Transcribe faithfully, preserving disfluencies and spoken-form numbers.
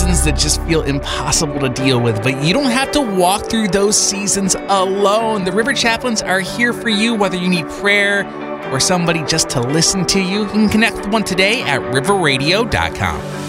seasons that just feel impossible to deal with, but you don't have to walk through those seasons alone. The River Chaplains are here for you, whether you need prayer or somebody just to listen to you. You can connect with one today at river radio dot com.